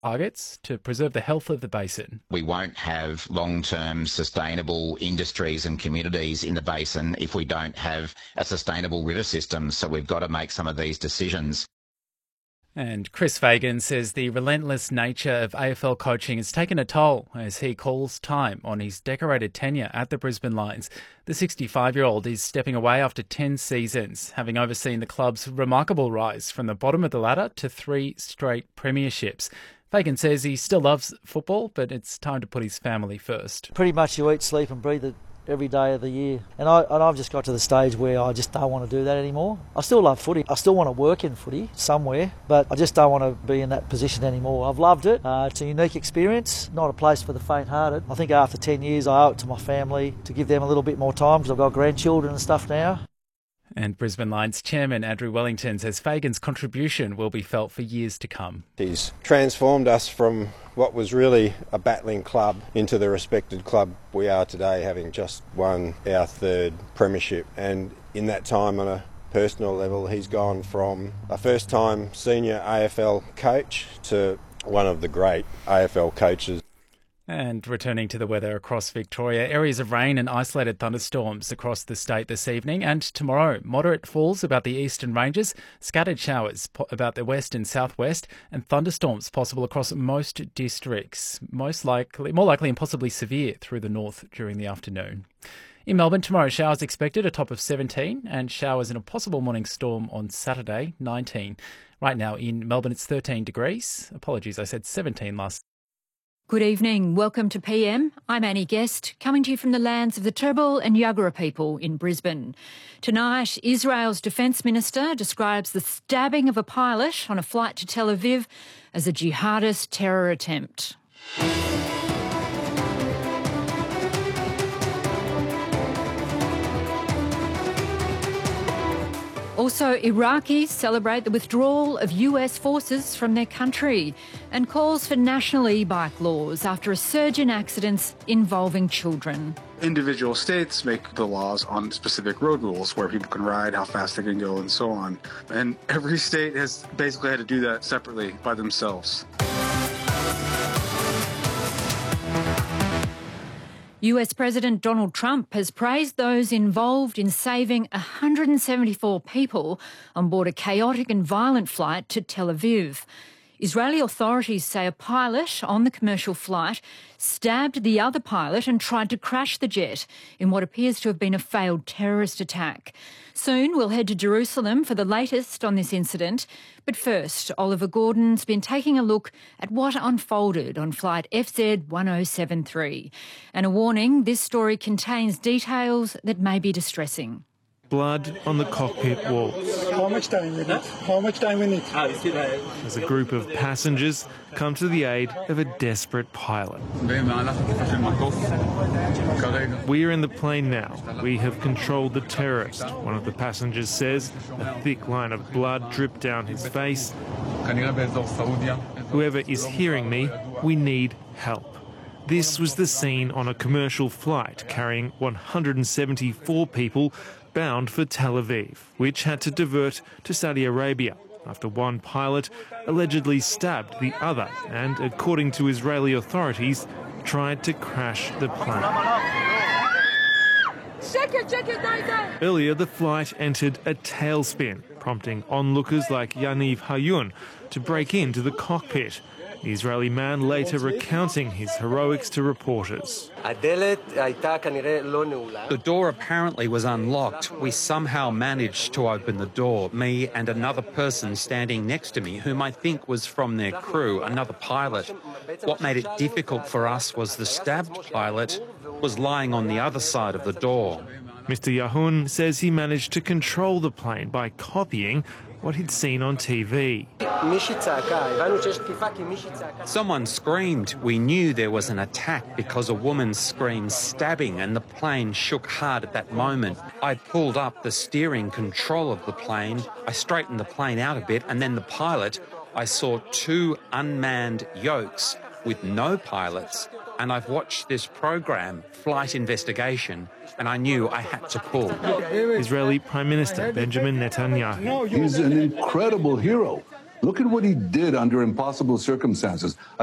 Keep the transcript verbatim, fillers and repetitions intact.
targets to preserve the health of the basin. We won't have long-term sustainable industries and communities in the basin if we don't have a sustainable river system, so we've got to make some of these decisions. And Chris Fagan says the relentless nature of A F L coaching has taken a toll as he calls time on his decorated tenure at the Brisbane Lions. The sixty-five-year-old is stepping away after ten seasons, having overseen the club's remarkable rise from the bottom of the ladder to three straight premierships. Fagan says he still loves football, but it's time to put his family first. Pretty much you eat, sleep and breathe it every day of the year. And, I, and I've just got to the stage where I just don't want to do that anymore. I still love footy. I still want to work in footy somewhere, but I just don't want to be in that position anymore. I've loved it. Uh, it's a unique experience, not a place for the faint-hearted. I think after ten years I owe it to my family to give them a little bit more time because I've got grandchildren and stuff now. And Brisbane Lions chairman Andrew Wellington says Fagan's contribution will be felt for years to come. He's transformed us from what was really a battling club into the respected club we are today, having just won our third premiership. And in that time, on a personal level, he's gone from a first-time senior A F L coach to one of the great A F L coaches. And returning to the weather across Victoria, areas of rain and isolated thunderstorms across the state this evening and tomorrow. Moderate falls about the eastern ranges, scattered showers po- about the west and southwest, and thunderstorms possible across most districts. Most likely, more likely and possibly severe through the north during the afternoon. In Melbourne, tomorrow showers expected, a top of seventeen, and showers and a possible morning storm on Saturday, nineteen. Right now in Melbourne, it's thirteen degrees. Apologies, I said seventeen last. Good evening. Welcome to P M. I'm Annie Guest, coming to you from the lands of the Turrbal and Yagara people in Brisbane. Tonight, Israel's Defence Minister describes the stabbing of a pilot on a flight to Tel Aviv as a jihadist terror attempt. Also, Iraqis celebrate the withdrawal of U S forces from their country and calls for national e-bike laws after a surge in accidents involving children. Individual states make the laws on specific road rules, where people can ride, how fast they can go, and so on. And every state has basically had to do that separately by themselves. U S President Donald Trump has praised those involved in saving one hundred seventy-four people on board a chaotic and violent flight to Tel Aviv. Israeli authorities say a pilot on the commercial flight stabbed the other pilot and tried to crash the jet in what appears to have been a failed terrorist attack. Soon we'll head to Jerusalem for the latest on this incident. But first, Oliver Gordon's been taking a look at what unfolded on flight F Z one oh seven three. And a warning, this story contains details that may be distressing. Blood on the cockpit walls. How much time we need? How much time we need? As a group of passengers come to the aid of a desperate pilot. We are in the plane now. We have controlled the terrorist, one of the passengers says. A thick line of blood dripped down his face. Whoever is hearing me, we need help. This was the scene on a commercial flight carrying one hundred seventy-four people bound for Tel Aviv, which had to divert to Saudi Arabia after one pilot allegedly stabbed the other and, according to Israeli authorities, tried to crash the plane. Earlier, the flight entered a tailspin, prompting onlookers like Yaniv Hayun to break into the cockpit. The Israeli man later recounting his heroics to reporters. The door apparently was unlocked. We somehow managed to open the door, me and another person standing next to me, whom I think was from their crew, another pilot. What made it difficult for us was the stabbed pilot was lying on the other side of the door. Mister Yahun says he managed to control the plane by copying what he'd seen on T V. Someone screamed. We knew there was an attack because a woman screamed stabbing and the plane shook hard at that moment. I pulled up the steering control of the plane. I straightened the plane out a bit, and then the pilot, I saw two unmanned yokes with no pilots. And I've watched this program, Flight Investigation, and I knew I had to pull. Israeli Prime Minister Benjamin Netanyahu. He's an incredible hero. Look at what he did under impossible circumstances.